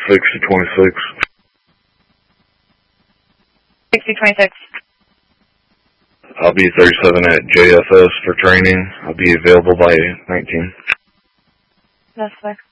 6026. 6026. I'll be 37 at JFS for training. I'll be available by 19. That's fair.